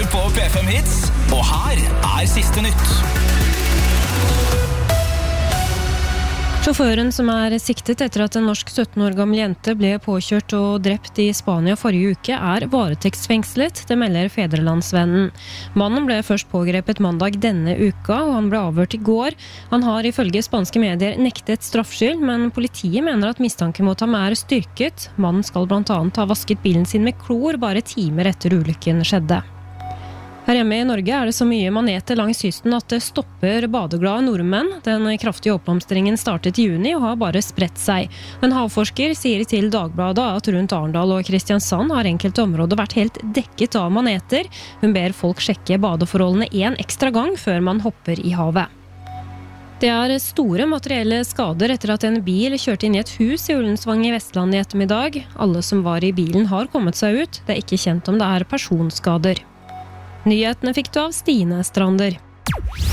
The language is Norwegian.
på P5 Hits, og her siste nytt. Sjåføren som siktet etter at en norsk 17 år gammel jente ble påkjørt og drept I Spania forrige uke varetektsfengslet, det melder Fedrelandsvennen. Mannen ble først pågrepet mandag denne uka, og han ble avhørt I går. Han har ifølge spanske medier nektet straffskyld, men politiet mener at mistanken mot ham styrket. Mannen skal blant annet ha vasket bilen sin med klor bare timer etter ulykken skjedde. Her hjemme I Norge det så mye maneter langs kysten at det stopper badeglade nordmenn. Den kraftige oppblomstringen startet I juni og har bare spredt seg. En havforsker sier til Dagbladet at rundt Arendal og Kristiansand har enkelte områder vært helt dekket av maneter. Hun ber folk sjekke badeforholdene en ekstra gang før man hopper I havet. Det store materielle skader etter at en bil kjørte inn I et hus I Ullensvang I Vestland I ettermiddag. Alle som var I bilen har kommet seg ut. Det ikke kjent om det personskader. Nyhetene fikk du av Stine Strander.